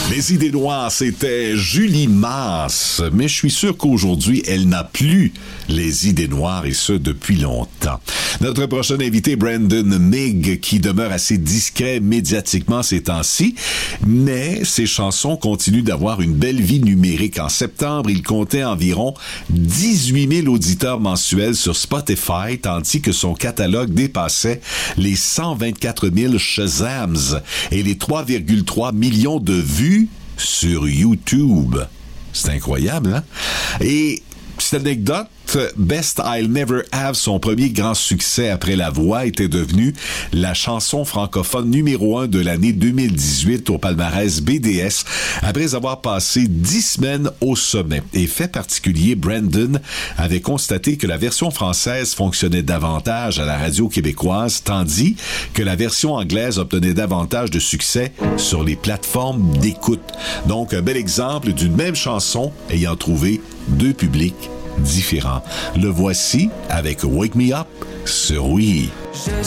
Les idées noires, c'était Julie Masse, mais je suis sûr qu'aujourd'hui, elle n'a plus les idées noires, et ce, depuis longtemps. Notre prochain invité, Brandon Mig, qui demeure assez discret médiatiquement ces temps-ci, mais ses chansons continuent d'avoir une belle vie numérique. En septembre, il comptait environ 18 000 auditeurs mensuels sur Spotify, tandis que son catalogue dépassait les 124 000 Shazams et les 3,3 millions de vues sur YouTube. C'est incroyable, hein? Et cette anecdote, Best I'll Never Have, son premier grand succès après La Voix, était devenue la chanson francophone numéro 1 de l'année 2018 au palmarès BDS, après avoir passé 10 semaines au sommet. Et fait particulier, Brandon avait constaté que la version française fonctionnait davantage à la radio québécoise, tandis que la version anglaise obtenait davantage de succès sur les plateformes d'écoute. Donc, un bel exemple d'une même chanson ayant trouvé deux publics différents. Le voici avec Wake Me Up sur Oui.